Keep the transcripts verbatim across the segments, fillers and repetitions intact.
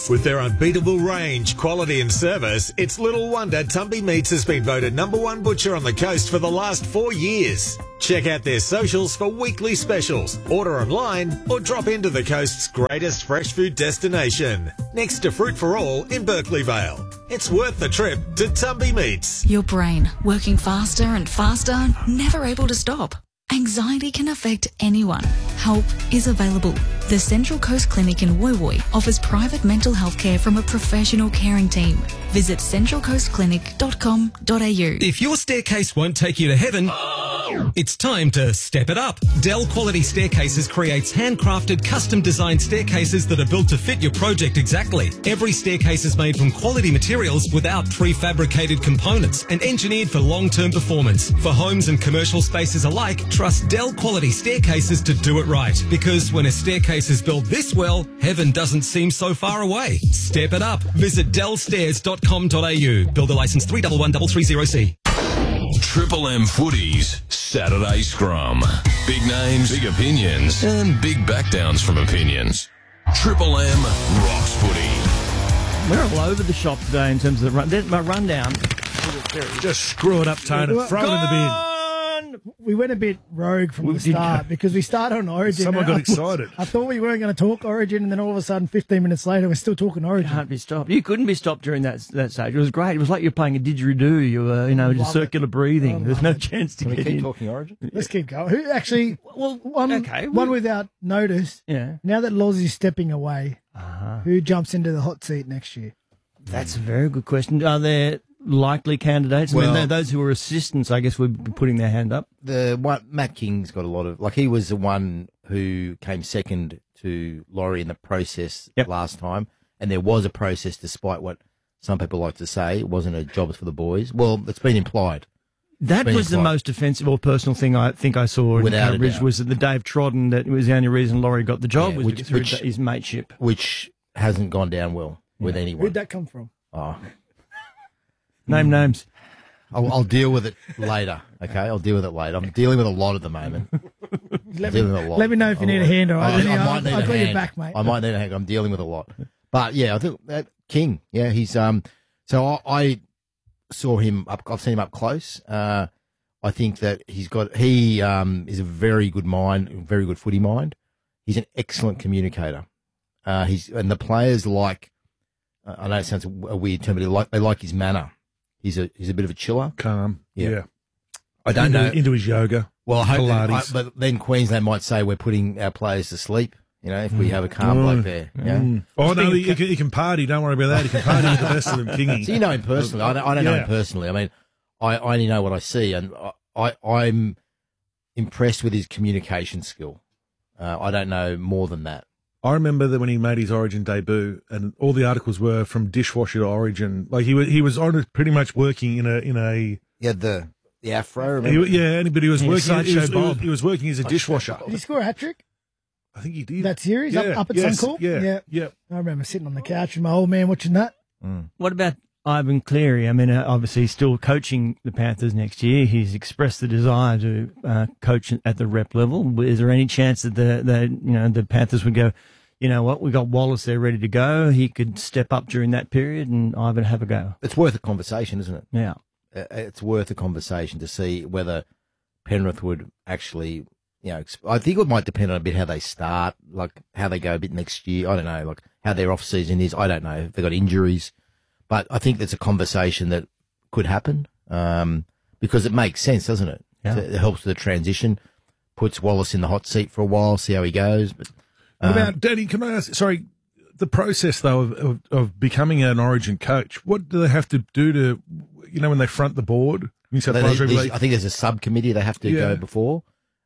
With their unbeatable range, quality and service, it's little wonder Tumby Meats has been voted number one butcher on the coast for the last four years. Check out their socials for weekly specials, order online or drop into the coast's greatest fresh food destination, next to Fruit for All in Berkeley Vale. It's worth the trip to Tumby Meats. Your brain working faster and faster, never able to stop. Anxiety can affect anyone. Help is available. The Central Coast Clinic in Woy Woy offers private mental health care from a professional caring team. Visit central coast clinic dot com dot a u. If your staircase won't take you to heaven, it's time to step it up. Dell Quality Staircases creates handcrafted, custom-designed staircases that are built to fit your project exactly. Every staircase is made from quality materials without prefabricated components and engineered for long-term performance. For homes and commercial spaces alike, trust Dell Quality Staircases to do it right. Because when a staircase is built this well, heaven doesn't seem so far away. Step it up. Visit dell stairs dot com dot a u. Builder license three one one three three zero C. Triple M Footy's Saturday Scrum. Big names, big opinions, and big backdowns from opinions. Triple M rocks footy. We're all over the shop today in terms of the run. There's my rundown. Just screw it up, Tone, and throw it in the bin. We went a bit rogue from We the did start go- because we started on Origin. Someone and got I- excited. I thought we weren't going to talk Origin, and then all of a sudden, fifteen minutes later, we're still talking Origin. Can't be stopped. You couldn't be stopped during that that stage. It was great. It was like you're playing a didgeridoo. You were, you know, just Love circular breathing. I There's no love it. chance to Can we get keep in. talking Origin? Let's keep going. Who actually? Well, one, okay. one we- without notice. Yeah. Now that Loz is stepping away, Uh-huh. who jumps into the hot seat next year? That's a very good question. Are there likely candidates? I Well- mean, those who are assistants, I guess, would be putting their hand up. The one, Matt King's got a lot of, like, he was the one who came second to Laurie in the process Yep. last time. And there was a process, despite what some people like to say. It wasn't a job for the boys. Well, it's been implied. That Been was the implied. most offensive or personal thing I think I saw in Without a Cambridge doubt. was that the Dave Trodden, that was the only reason Laurie got the job Yeah, was which- through which- his mateship. Which hasn't gone down well with anyone. Where'd that come from? Oh, Name names. I'll, I'll deal with it later. Okay, I'll deal with it later. I'm dealing with a lot at the moment. Let dealing me, with a lot. let me know if you need a hand. All I, right? I I'll, might need I'll a got hand. your back, mate. I might need a hand. I'm dealing with a lot. But yeah, I think that King. Yeah, he's um. So I, I saw him up. I've seen him up close. Uh, I think that he's got. He um is a very good mind, very good footy mind. He's an excellent communicator. Uh, he's and the players like. Uh, I know it sounds a weird term, but they like they like his manner. He's a he's a bit of a chiller. Calm. Yeah. Yeah. I don't into, know. Into his yoga. Well, I hope that, I, Pilates. but then Queensland might say we're putting our players to sleep. You know, if we have a calm bloke there. Yeah. Mm. Oh, no, he, he, can, he can party. Don't worry about that. He can party with the best of them, Kingy. So you know him personally. I don't, I don't know Yeah. him personally. I mean, I, I only know what I see, and I, I I'm impressed with his communication skill. Uh, I don't know more than that. I remember that when he made his Origin debut, and all the articles were from dishwasher to Origin. Like he was, he was on pretty much working in a in a. Yeah, the the afro. He, Remember? yeah, but he was Yeah, working. He Sideshow was, he, was, Bob. he was working as a dishwasher. Did he score a hat trick? I think he did. That series yeah, up, up at yes, Suncorp? Yeah, yeah. yeah. I remember sitting on the couch with my old man watching that. What about Ivan Cleary? I mean, uh, obviously he's still coaching the Panthers next year. He's expressed the desire to uh, coach at the rep level. Is there any chance that the, the you know the Panthers would go, you know what, we got Wallace there ready to go. He could step up during that period and Ivan have a go. It's worth a conversation, isn't it? Yeah. Uh, It's worth a conversation to see whether Penrith would actually. You know, exp- I think it might depend on a bit how they start, like how they go a bit next year. I don't know, like how their off season is. I don't know if they've got injuries, but I think that's a conversation that could happen um, because it makes sense, doesn't it? Yeah. It helps with the transition, puts Wallace in the hot seat for a while, see how he goes. But What um, about Danny? Can I ask? Sorry, the process though of, of, of becoming an Origin coach. What do they have to do to, you know, when they front the board? New South they- Wales they- Rugby there's- League? I think there's a subcommittee they have to Yeah. go before.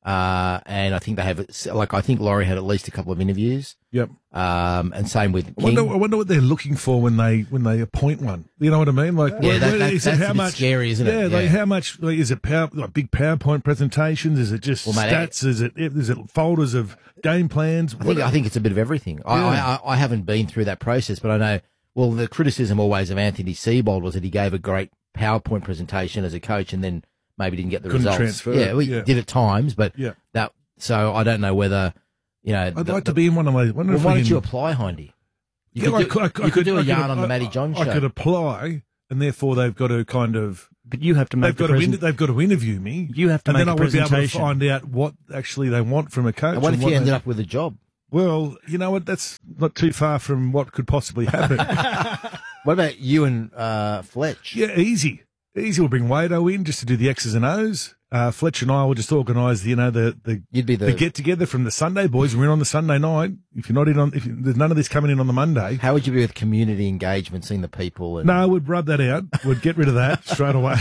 Uh, and I think they have, like, I think Laurie had at least a couple of interviews. Yep. Um, and same with I wonder, King. I wonder what they're looking for when they when they appoint one. You know what I mean? Like, Yeah, where- that- where- that- is it that's how a bit much scary, isn't it? Yeah, like Yeah. how much? Like, is it power, like big PowerPoint presentations? Is it just Well, mate, stats? Is it is it folders of game plans? I think, I think it's a bit of everything. I, Yeah. I, I haven't been through that process, but I know, well, the criticism always of Anthony Seibold was that he gave a great PowerPoint presentation as a coach and then maybe didn't get the Couldn't results. transfer Yeah, it, we yeah. did at times, but Yeah. that, so I don't know whether, you know. I'd the- like to the- be in one of those. Wonder Well, if why we don't you can- apply, Hindy? You, Yeah, could, I do, could- I could- you I could do a I yarn on the I- Matty John show. I could apply, and therefore they've got to kind of But you have to make they've the got to present- inter- they've got to interview me. You have to and make then a I would be able to presentation. find out what actually they want from a coach. And what and if you they- ended up with a job? Well, you know what? That's not too far from what could possibly happen. What about you and uh, Fletch? Yeah, easy. Easy. We'll bring Wado in just to do the X's and O's. Uh, Fletch and I will just organise, you know, the the, You'd be the- the get together from the Sunday boys. We're in on the Sunday night. If you're not in on, if you, there's none of this coming in on the Monday. How would you be with community engagement, seeing the people? And No, we'd rub that out. We'd get rid of that straight away.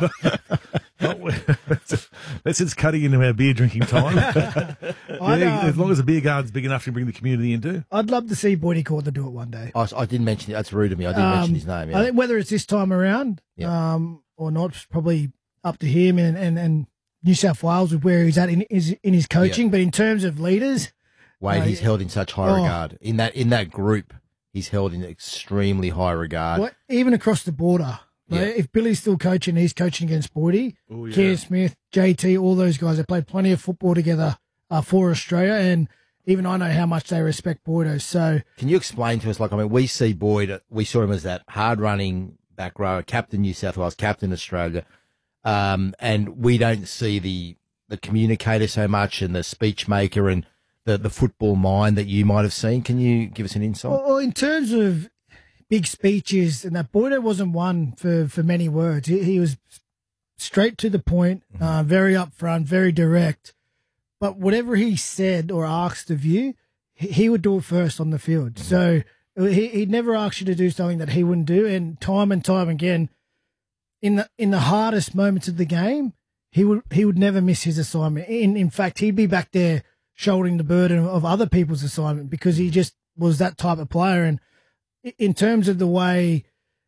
That's just cutting into our beer drinking time. I'd, Yeah, as um, long as the beer garden's big enough to bring the community into. I'd love to see Boydie Corder do it one day. I, I didn't mention it. That's rude of me. I didn't mention Um, his name. I Yeah. think whether it's this time around Yeah. um, or not, it's probably up to him and, and, and New South Wales with where he's at in his, in his coaching. But in terms of leaders, Wade, uh, he's held in such high oh. regard. In that in that group, he's held in extremely high regard. what, even across the border, like, Yeah. if Billy's still coaching, he's coaching against Boydie, Oh, yeah. Keir Smith, J T, all those guys have played plenty of football together uh, for Australia. And even I know how much they respect Boydo. So Can you explain to us, like, I mean, we see Boyd, we saw him as that hard-running back rower, captain New South Wales, captain Australia, um, and we don't see the the communicator so much and the speech maker and the, the football mind that you might have seen. Can you give us an insight? Well, in terms of big speeches, and that Boydo wasn't one for, for many words. He, he was straight to the point, uh, very upfront, very direct. But whatever he said or asked of you, he, he would do it first on the field. So he, he'd never ask you to do something that he wouldn't do. And time and time again, in the in the hardest moments of the game, he would he would never miss his assignment. In in fact, he'd be back there shouldering the burden of other people's assignment because he just was that type of player. And in terms of the way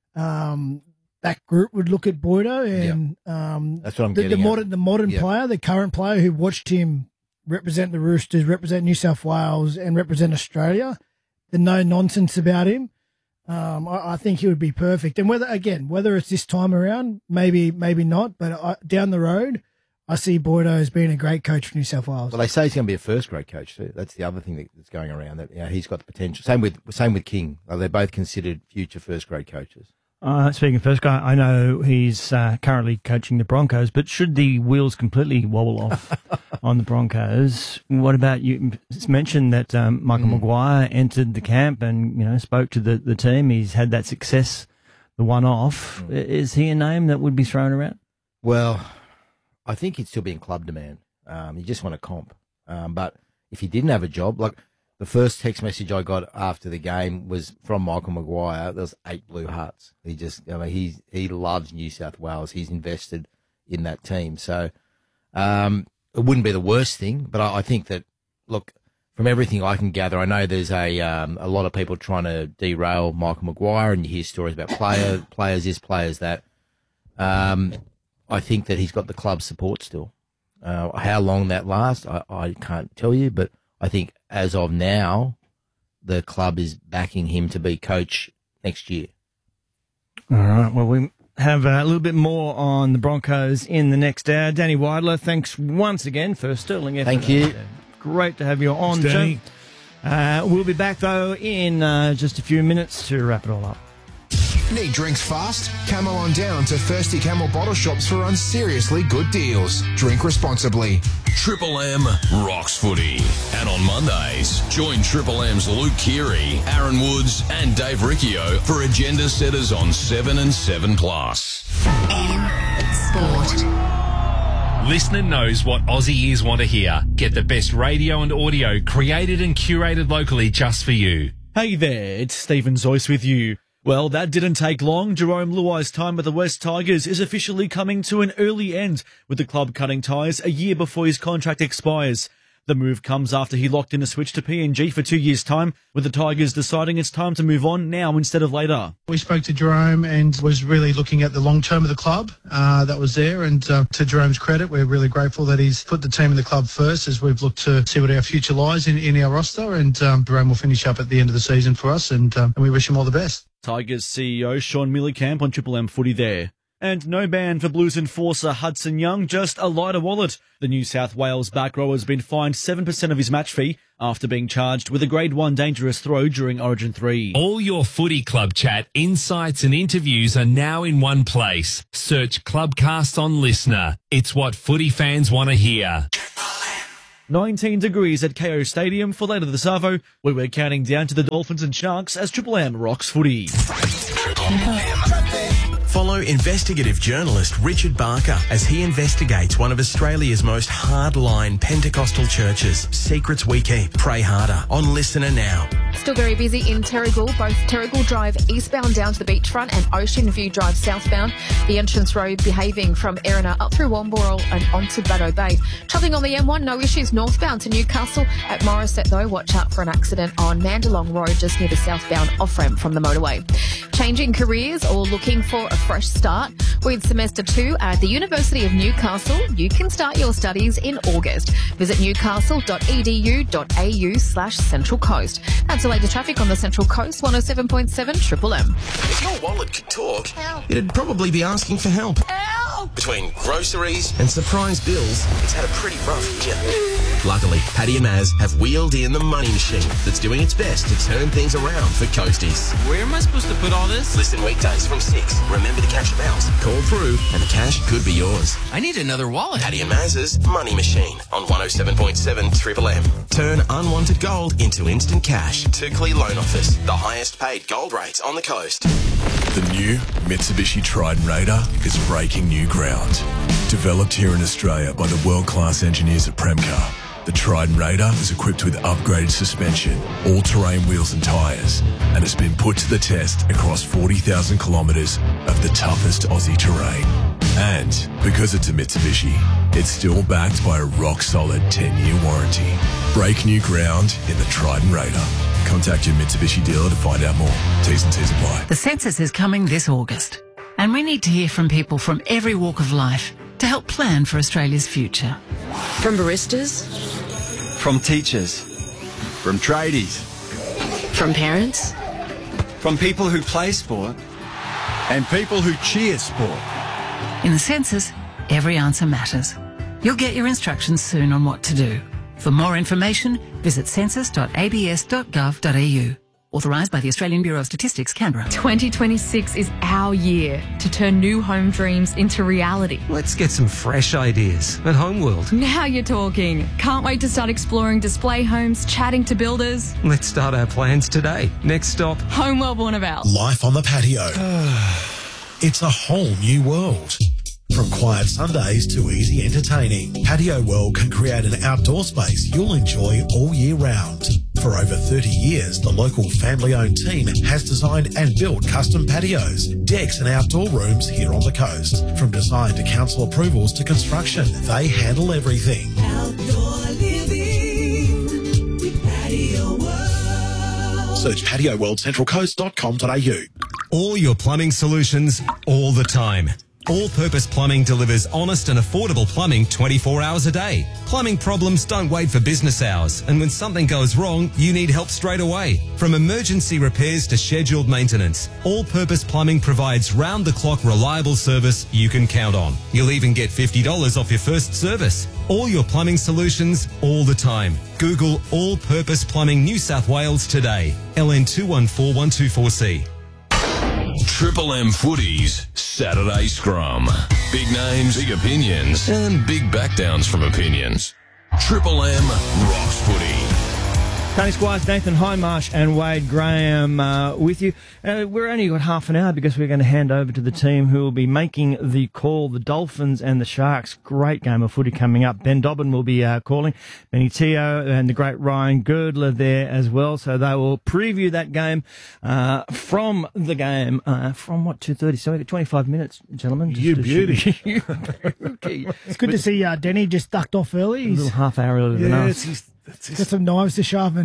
um, that group would look at Boydo and um, That's what I'm the, the getting at. modern the modern Yeah. player, the current player who watched him represent the Roosters, represent New South Wales, and represent Australia, the no nonsense about him. Um, I, I think he would be perfect. And whether again, whether it's this time around, maybe maybe not, but I, down the road, I see Boydo as being a great coach for New South Wales. Well, they say he's going to be a first grade coach too. That's the other thing that, that's going around. That you know, he's got the potential. Same with same with King. Uh, They're both considered future first grade coaches. Uh, speaking of first guy, I know he's uh, currently coaching the Broncos, but should the wheels completely wobble off on the Broncos, what about you? It's mentioned that um, Michael Mm. Maguire entered the camp and, you know, spoke to the, the team. He's had that success, the one-off. Mm. Is he a name that would be thrown around? Well, I think he'd still be in club demand. Um, he just want a comp. Um, but if he didn't have a job, like the first text message I got after the game was from Michael Maguire. There was eight blue hearts. He just, I mean, he he loves New South Wales. He's invested in that team. So um, it wouldn't be the worst thing. But I, I think that, look, from everything I can gather, I know there's a um, a lot of people trying to derail Michael Maguire, and you hear stories about player players this, players that. Um, I think that he's got the club support still. Uh, how long that lasts, I, I can't tell you, but I think as of now, the club is backing him to be coach next year. All right. Well, we have a little bit more on the Broncos in the next hour. Danny Weidler, thanks once again for sterling effort. Thank you. Great to have you on, Thanks, Danny. Joe. Uh, we'll be back, though, in uh, just a few minutes to wrap it all up. Need drinks fast? Camel on down to Thirsty Camel bottle shops for unseriously good deals. Drink responsibly. Triple M rocks footy. And on Mondays, join Triple M's Luke Keary, Aaron Woods and Dave Riccio for agenda setters on seven and seven plus. M Sport. Listener knows what Aussie ears want to hear. Get the best radio and audio created and curated locally just for you. Hey there, it's Stephen Zoyce with you. Well, that didn't take long. Jerome Luai's time with the West Tigers is officially coming to an early end, with the club cutting ties a year before his contract expires. The move comes after he locked in a switch to P N G for two years' time, with the Tigers deciding it's time to move on now instead of later. We spoke to Jerome and was really looking at the long term of the club uh, that was there. And uh, to Jerome's credit, we're really grateful that he's put the team and the club first as we've looked to see what our future lies in, in our roster. And um, Jerome will finish up at the end of the season for us, and, um, and we wish him all the best. Tigers C E O Sean Millicamp on Triple M Footy there. And no ban for Blues enforcer Hudson Young, just a lighter wallet. The New South Wales back rower has been fined seven percent of his match fee after being charged with a Grade one dangerous throw during Origin three. All your footy club chat, insights and interviews are now in one place. Search Clubcast on Listener. It's what footy fans want to hear. nineteen degrees at K O Stadium for later this Arvo, where we're counting down to the Dolphins and Sharks as Triple M rocks footy. Follow investigative journalist Richard Barker as he investigates one of Australia's most hardline Pentecostal churches. Secrets we keep. Pray harder. On Listener now. Still very busy in Terrigal, both Terrigal Drive eastbound down to the beachfront and Ocean View Drive southbound. The entrance road behaving from Erina up through Womborrell and onto Baddo Bay. Travelling on the M one, no issues northbound to Newcastle. At Morisset though, watch out for an accident on Mandalong Road just near the southbound off-ramp from the motorway. Changing careers or looking for a fresh start? With semester two at the University of Newcastle, you can start your studies in August. Visit newcastle.edu.au slash Central Coast. That's the latest traffic on the Central Coast, one oh seven point seven Triple M. If your wallet could talk, Help. it'd probably be asking for help. Help! Between groceries and surprise bills, it's had a pretty rough year. Luckily, Paddy and Maz have wheeled in the money machine that's doing its best to turn things around for Coasties. Where am I supposed to put all this? Listen weekdays from six. Remember to catch a bounce. Call through and the cash could be yours. I need another wallet. Paddy and Maz's Money Machine on one oh seven point seven Triple M. Turn unwanted gold into instant cash. Turkley Loan Office, the highest paid gold rates on the coast. The new Mitsubishi Triton Raider is breaking new ground. Developed here in Australia by the world-class engineers at Premcar, the Triton Raider is equipped with upgraded suspension, all-terrain wheels and tyres, and has been put to the test across forty thousand kilometres of the toughest Aussie terrain. And because it's a Mitsubishi, it's still backed by a rock-solid ten-year warranty. Break new ground in the Triton Raider. Contact your Mitsubishi dealer to find out more. T's and C's apply. The census is coming this August, and we need to hear from people from every walk of life to help plan for Australia's future. From baristas, from teachers, from tradies, from parents, from people who play sport, and people who cheer sport. In the census, every answer matters. You'll get your instructions soon on what to do. For more information, visit census dot a b s dot gov dot a u. Authorised by the Australian Bureau of Statistics, Canberra. twenty twenty-six is our year to turn new home dreams into reality. Let's get some fresh ideas at Homeworld. Now you're talking. Can't wait to start exploring display homes, chatting to builders. Let's start our plans today. Next stop, Homeworld Warnervale. Life on the patio. It's a whole new world. From quiet Sundays to easy entertaining, Patio World can create an outdoor space you'll enjoy all year round. For over thirty years, the local family-owned team has designed and built custom patios, decks and outdoor rooms here on the coast. From design to council approvals to construction, they handle everything. Outdoor living with Patio World. Search patio world central coast dot com dot a u. All your plumbing solutions, all the time. All-Purpose Plumbing delivers honest and affordable plumbing twenty-four hours a day. Plumbing problems don't wait for business hours, and when something goes wrong, you need help straight away. From emergency repairs to scheduled maintenance, All-Purpose Plumbing provides round-the-clock reliable service you can count on. You'll even get fifty dollars off your first service. All your plumbing solutions, all the time. Google All-Purpose Plumbing New South Wales today. L N two one four one two four C. Triple M Footy's Saturday Scrum. Big names, big opinions, and big backdowns from opinions. Triple M rocks footy. Tony Squires, Nathan Highmarsh and Wade Graham uh, with you. Uh, we're only got half an hour because we're going to hand over to the team who will be making the call, the Dolphins and the Sharks. Great game of footy coming up. Ben Dobbin will be uh, calling. Benny Teo and the great Ryan Girdler there as well. So they will preview that game uh, from the game. Uh, from what, two thirty? So we got twenty-five minutes, gentlemen. You beauty. you beauty. It's good to see uh, Denny just ducked off early. A He's little half hour earlier than Yes, us. he's, that's his... got some knives to sharpen.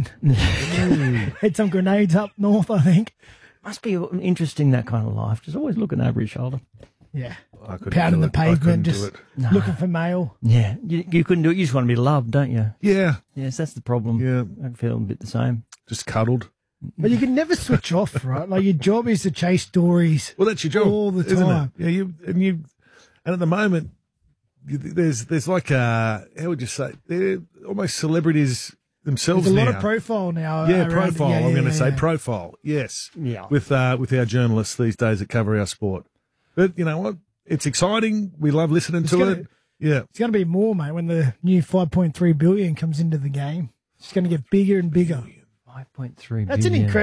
Had some grenades up north, I think. Must be interesting, that kind of life. Just always looking over his shoulder. Yeah. I couldn't Pounding do the it. I couldn't pavement, do just it. No. looking for mail. Yeah, you, you couldn't do it. You just want to be loved, don't you? Yeah. Yes, that's the problem. Yeah. I feel a bit the same. Just cuddled. But you can never switch off, right? Like your job is to chase stories. Well, that's your job all the isn't time. it? Yeah, you and you, and at the moment, you, there's there's like uh how would you say? They're almost celebrities themselves. There's a now. lot of profile now. Yeah, around- profile. yeah, I'm yeah, going to yeah, say yeah. profile. Yes. Yeah. With uh, with our journalists these days that cover our sport, but you know what? It's exciting. We love listening It's to gonna- it. Yeah. It's going to be more, mate, when the new five point three billion comes into the game. It's going to get bigger and bigger. five point three That's an billion. incredible.